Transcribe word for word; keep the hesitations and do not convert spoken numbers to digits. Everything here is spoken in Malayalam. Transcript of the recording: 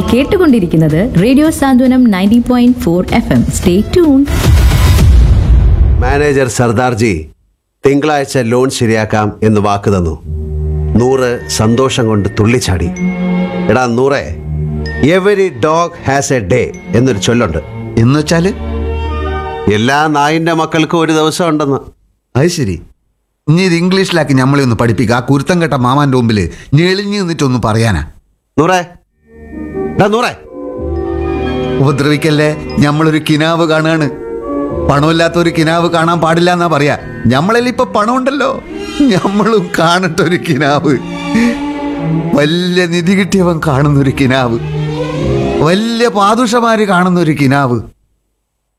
കേട്ടുകൊണ്ടിരിക്കുന്നത് റേഡിയോ സാന്ത്വനം ninety point four F M. Stay tune. Manager Sardarji തിങ്കളാഴ്ച ലോൺ ശരിയാക്കാം എന്ന് വാക്ക് തന്നു. നൂറ് സന്തോഷം കൊണ്ട് തുള്ളിച്ചാടി. എടാ നൂറേ, every dog has A day എന്നൊരു ചൊല്ലുണ്ട്. എന്ന് വെച്ചാല് എല്ലാ നായിന്റെ മക്കൾക്കും ഒരു ദിവസം ഉണ്ടെന്ന്. അത് ശരി. ഇനി ഇത് ഇംഗ്ലീഷിലാക്കി നമ്മളെ ഒന്ന് പഠിപ്പിക്കുക. ആ കുരുത്തം കേട്ട മാമാന്റെ മുമ്പിൽ ഞെളിഞ്ഞു നിന്നിട്ടൊന്ന് പറയാനാ. നൂറേ, എടാ നൂറേ, ഉപദ്രവിക്കല്ലേ. ഞമ്മളൊരു കിനാവ് കാണാണ്. പണമില്ലാത്ത ഒരു കിനാവ് കാണാൻ പാടില്ല എന്നാ പറയാ. ഞമ്മളിൽ ഇപ്പൊ പണമുണ്ടല്ലോ, ഞമ്മളും കാണട്ടൊരു കിനാവ്. വലിയ നിധി കിട്ടിയവൻ കാണുന്നൊരു കിനാവ്, വലിയ പാദുഷമാര് കാണുന്നൊരു കിനാവ്.